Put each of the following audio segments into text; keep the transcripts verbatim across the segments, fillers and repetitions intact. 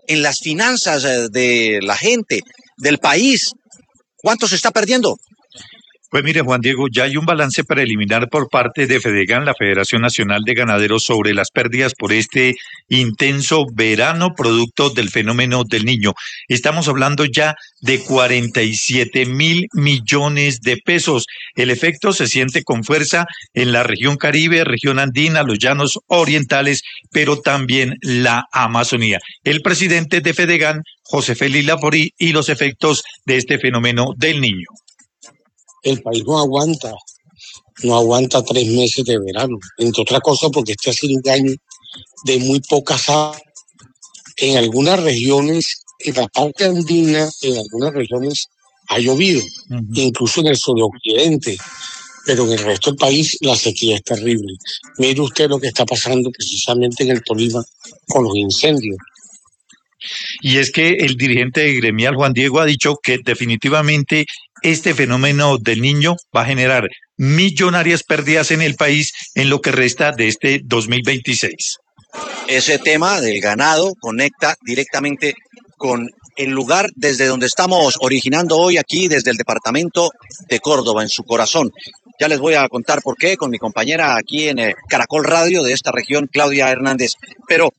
en las finanzas eh, de la gente, del país. ¿Cuánto se está perdiendo? Pues mire, Juan Diego, ya hay un balance preliminar por parte de FEDEGAN, la Federación Nacional de Ganaderos, sobre las pérdidas por este intenso verano producto del fenómeno del Niño. Estamos hablando ya de cuarenta y siete mil millones de pesos. El efecto se siente con fuerza en la región Caribe, región andina, los llanos orientales, pero también la Amazonía. El presidente de FEDEGAN, José Félix Laforí, y los efectos de este fenómeno del Niño. El país no aguanta, no aguanta tres meses de verano, entre otras cosas porque este ha sido un año de muy pocas aguas. En algunas regiones, en la parte andina, en algunas regiones ha llovido, uh-huh. incluso en el suroccidente, pero en el resto del país la sequía es terrible. Mire usted lo que está pasando precisamente en el Tolima con los incendios. Y es que el dirigente gremial Juan Diego ha dicho que definitivamente este fenómeno del Niño va a generar millonarias pérdidas en el país en lo que resta de este dos mil veintiséis. Ese tema del ganado conecta directamente con el lugar desde donde estamos originando hoy aquí, desde el departamento de Córdoba, en su corazón. Ya les voy a contar por qué con mi compañera aquí en eh, Caracol Radio de esta región, Claudia Hernández. Pero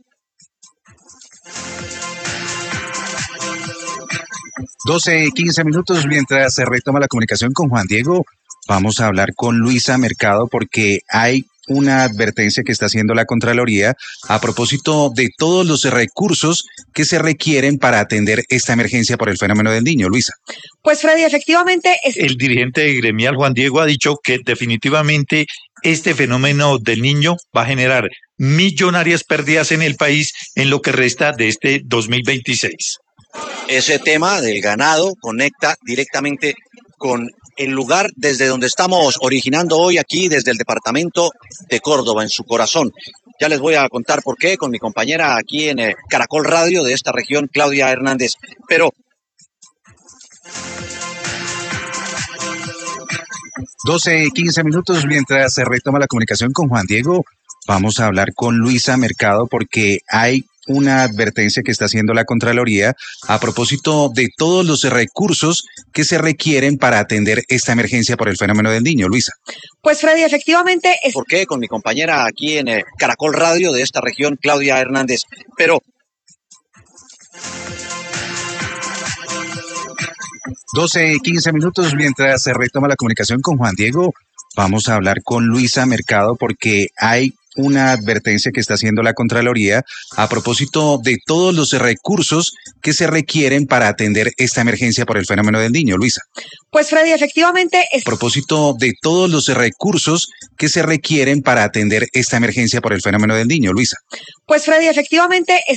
doce y quince minutos, mientras se retoma la comunicación con Juan Diego, vamos a hablar con Luisa Mercado porque hay una advertencia que está haciendo la Contraloría a propósito de todos los recursos que se requieren para atender esta emergencia por el fenómeno del Niño. Luisa. Pues Freddy, efectivamente... Es... El dirigente gremial Juan Diego ha dicho que definitivamente este fenómeno del Niño va a generar millonarias pérdidas en el país en lo que resta de este dos mil veintiséis. Ese tema del ganado conecta directamente con el lugar desde donde estamos originando hoy aquí, desde el departamento de Córdoba, en su corazón. Ya les voy a contar por qué con mi compañera aquí en eh, Caracol Radio de esta región, Claudia Hernández. Pero doce y quince minutos, mientras se retoma la comunicación con Juan Diego, vamos a hablar con Luisa Mercado porque hay una advertencia que está haciendo la Contraloría a propósito de todos los recursos que se requieren para atender esta emergencia por el fenómeno del Niño. Luisa. Pues Freddy, efectivamente... Es... ¿Por qué con mi compañera aquí en eh, Caracol Radio de esta región, Claudia Hernández? Pero doce y quince minutos, mientras se retoma la comunicación con Juan Diego, vamos a hablar con Luisa Mercado porque hay una advertencia que está haciendo la Contraloría a propósito de todos los recursos que se requieren para atender esta emergencia por el fenómeno del Niño. Luisa. Pues Freddy, efectivamente... Es... A propósito de todos los recursos que se requieren para atender esta emergencia por el fenómeno del Niño. Luisa. Pues Freddy, efectivamente... Es...